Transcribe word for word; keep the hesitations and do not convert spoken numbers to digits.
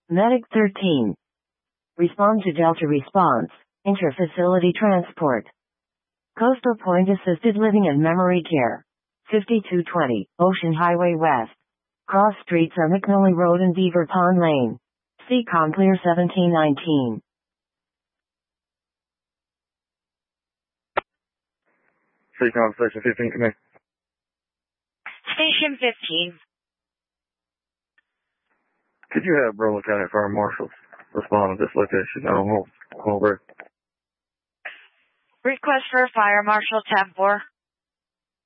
Medic thirteen. Respond to Delta response. Interfacility transport. Coastal Point Assisted Living and Memory Care. fifty-two twenty, Ocean Highway West. Cross streets are McNally Road and Beaver Pond Lane. C COM Clear seventeen nineteen. C COM Station fifteen, connect. Station fifteen. Could you have Brevard County Fire Marshals respond to this location on Home Break? Request for a fire marshal, tab four.